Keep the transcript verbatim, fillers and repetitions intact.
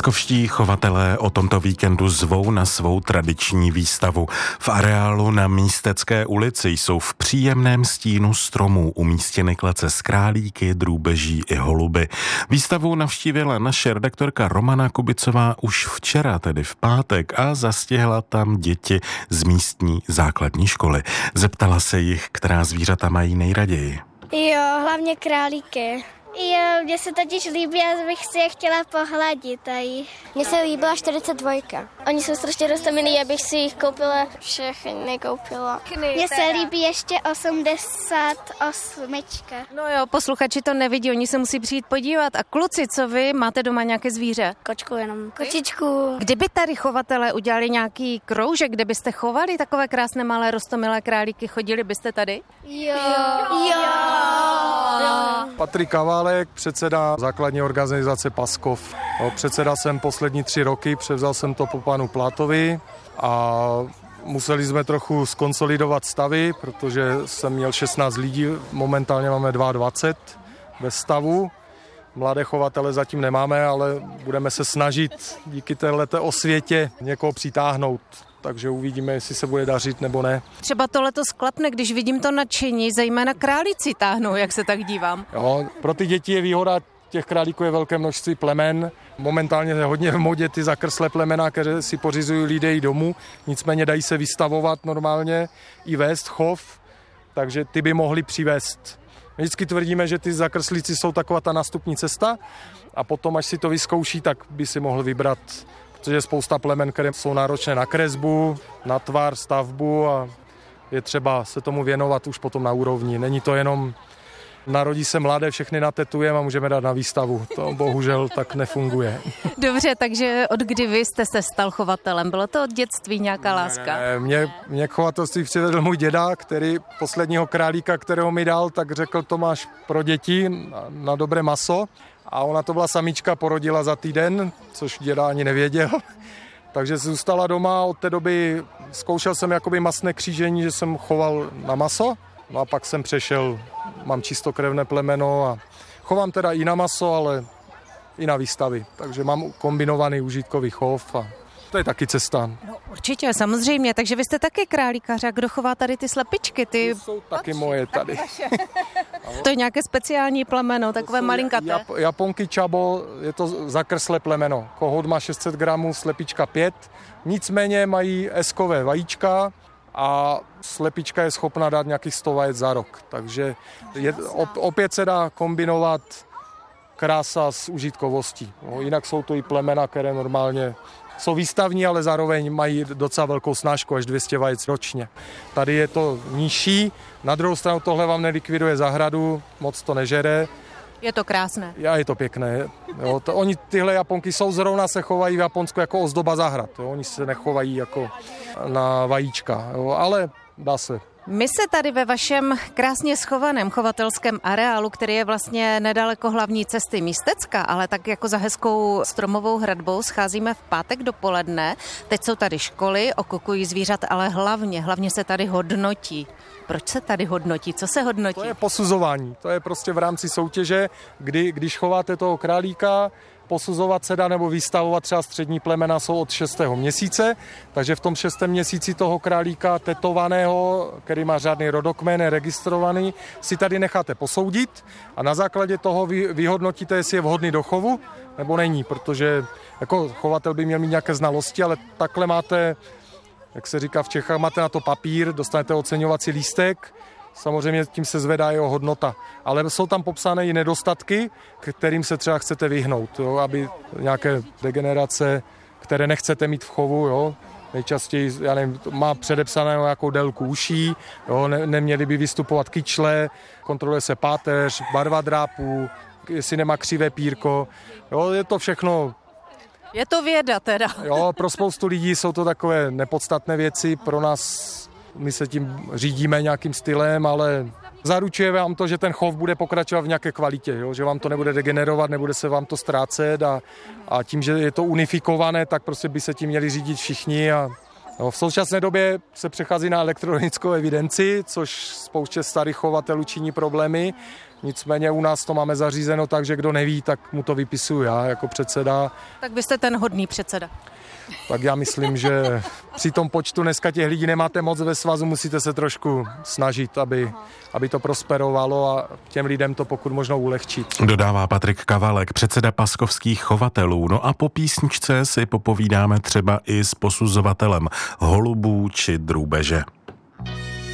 Pskovští chovatelé o tomto víkendu zvou na svou tradiční výstavu. V areálu na Místecké ulici jsou v příjemném stínu stromů umístěny klece s králíky, drůbeží i holuby. Výstavu navštívila naše redaktorka Romana Kubicová už včera, tedy v pátek, a zastihla tam děti z místní základní školy. Zeptala se jich, která zvířata mají nejraději. Jo, hlavně králíky. Jo, mně se totiž líbí, já bych si je chtěla pohladit. A mně se líbila čtyřicet dva. Oni jsou strašně roztomilí, abych si jich koupila všechny koupila. Mně se líbí ještě osmdesát osm. No jo, posluchači to nevidí, oni se musí přijít podívat. A kluci, co vy, máte doma nějaké zvíře? Kočku jenom. Kočičku. Kdyby tady chovatelé udělali nějaký kroužek, kde byste chovali takové krásné malé roztomilé králíky, chodili byste tady? Jo. Jo. jo. jo. Patrik Kaválek, předseda základní organizace Paskov. Předseda jsem poslední tři roky, převzal jsem to po panu Plátovi a museli jsme trochu skonsolidovat stavy, protože jsem měl šestnáct lidí, momentálně máme dvacet dva ve stavu. Mladé chovatele zatím nemáme, ale budeme se snažit díky téhleté osvětě někoho přitáhnout. Takže uvidíme, jestli se bude dařit nebo ne. Třeba to letos klapne, když vidím to nadšení, zejména králíci táhnou, jak se tak dívám. Jo, pro ty děti je výhoda, těch králíků je velké množství plemen. Momentálně je hodně v modě ty zakrslé plemena, které si pořizují lidé i domů. Nicméně dají se vystavovat normálně i vést chov, takže ty by mohli přivést. Vždycky tvrdíme, že ty zakrslíci jsou taková ta nástupní cesta a potom, až si to vyzkouší, tak by si mohl vybrat, protože je spousta plemen, které jsou náročné na kresbu, na tvar, stavbu a je třeba se tomu věnovat už potom na úrovni. Není to jenom narodí se mladé, všechny natetujeme a můžeme dát na výstavu. To bohužel tak nefunguje. Dobře, takže od kdy vy jste se stal chovatelem? Bylo to od dětství nějaká láska? Ne, ne, mě, mě k chovatelství přivedl můj děda, který posledního králíka, kterého mi dal, tak řekl, to máš pro děti na, na dobré maso. A ona to byla samička, porodila za týden, což děda ani nevěděl. Takže zůstala doma a od té doby zkoušel jsem jakoby masné křížení, že jsem choval na maso. No a pak jsem přešel, mám čistokrevné plemeno a chovám teda i na maso, ale i na výstavy. Takže mám kombinovaný užitkový chov a to je taky cesta. No určitě, samozřejmě. Takže vy jste taky králíkař. A kdo chová tady ty slepičky? Ty to jsou taky moje tady. To je nějaké speciální plemeno, takové malinkaté. Jap- Japonky čabo, je to zakrslé plemeno. Kohout má šest set gramů, slepička pět. Nicméně mají eskové vajíčka a slepička je schopna dát nějakých sto vajec za rok. Takže je, op, opět se dá kombinovat krása s užitkovostí. No, jinak jsou to i plemena, které normálně jsou výstavní, ale zároveň mají docela velkou snášku, až dvě stě vajec ročně. Tady je to nižší, na druhou stranu tohle vám nelikviduje zahradu, moc to nežere. Je to krásné. A je to pěkné. Jo, to, oni tyhle Japonky jsou zrovna, se chovají v Japonsku jako ozdoba zahrad. Jo, oni se nechovají jako na vajíčka, jo, ale dá se. My se tady ve vašem krásně schovaném chovatelském areálu, který je vlastně nedaleko hlavní cesty Místecka, ale tak jako za hezkou stromovou hradbou, scházíme v pátek dopoledne. Teď jsou tady školy, okukují zvířat, ale hlavně, hlavně se tady hodnotí. Proč se tady hodnotí? Co se hodnotí? To je posuzování. To je prostě v rámci soutěže, kdy, když chováte toho králíka, posuzovat se dá nebo vystavovat třeba střední plemena jsou od šestého měsíce, takže v tom šestém měsíci toho králíka tetovaného, který má řádný rodokmen, registrovaný, si tady necháte posoudit a na základě toho vy, vyhodnotíte, jestli je vhodný do chovu nebo není, protože jako chovatel by měl mít nějaké znalosti, ale takhle máte, jak se říká v Čechách, máte na to papír, dostanete oceňovací lístek, samozřejmě tím se zvedá jeho hodnota, ale jsou tam popsané i nedostatky, kterým se třeba chcete vyhnout, jo, aby nějaké degenerace, které nechcete mít v chovu, jo, nejčastěji, já nevím, má předepsané nějakou délku uší, jo, ne, neměly by vystupovat kyčle, kontroluje se páteř, barva drápů, jestli nemá křivé pírko, jo, je to všechno. Je to věda teda. Jo, pro spoustu lidí jsou to takové nepodstatné věci, pro nás my se tím řídíme nějakým stylem, ale zaručuje vám to, že ten chov bude pokračovat v nějaké kvalitě, jo? Že vám to nebude degenerovat, nebude se vám to ztrácet a, a tím, že je to unifikované, tak prostě by se tím měli řídit všichni. A, no, v současné době se přechází na elektronickou evidenci, což spoustě starých chovatelů činí problémy. nicméně u nás to máme zařízeno tak, že kdo neví, tak mu to vypisuju já jako předseda. Tak vy jste ten hodný předseda. Tak já myslím, že při tom počtu dneska těch lidí nemáte moc ve svazu, musíte se trošku snažit, aby, aby to prosperovalo a těm lidem to pokud možno ulehčit. Dodává Patrik Kavalek, předseda paskovských chovatelů. No a po písničce si popovídáme třeba i s posuzovatelem holubů či drůbeže.